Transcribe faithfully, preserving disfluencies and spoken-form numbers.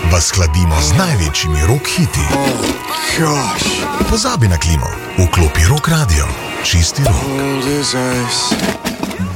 vas hladimo z največjimi rock hiti. Pozabi na klimo, vklopi Rock Radio, čisti rock.